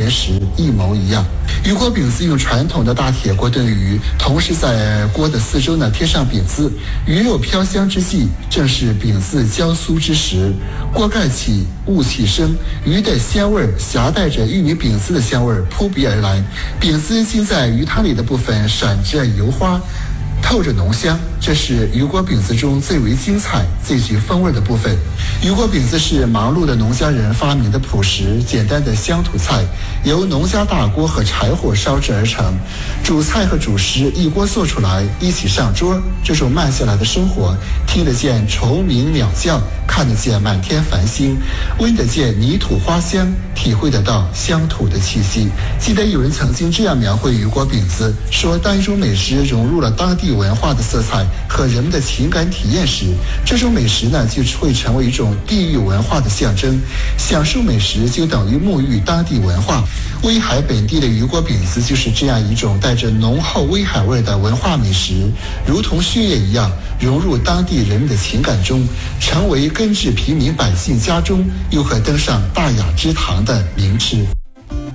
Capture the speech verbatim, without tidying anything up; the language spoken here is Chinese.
原石一模一样。油锅饼子用传统的大铁锅炖鱼，同时在锅的四周呢贴上饼子，鱼肉飘香之际，正是饼子焦酥之时。锅盖起，雾气生，鱼的鲜味夹带着玉米饼子的香味扑鼻而来，饼子浸在鱼汤里的部分闪着油花，透着浓香，这是油锅饼子中最为精彩、最具风味的部分。油锅饼子是忙碌的农家人发明的朴实简单的乡土菜，由农家大锅和柴火烧制而成，主菜和主食一锅做出来，一起上桌。这种慢下来的生活，听得见虫鸣鸟叫，看得见满天繁星，闻得见泥土花香，体会得到乡土的气息。记得有人曾经这样描绘油锅饼子，说当一种美食融入了当地文化的色彩和人们的情感体验时，这种美食呢就会成为一种地域文化的象征。享受美食就等于沐浴当地文化。威海本地的油锅饼子就是这样一种带着浓厚威海味的文化美食，如同血液一样融入当地人们的情感中，成为根治平民百姓家中又可登上大雅之堂的名吃。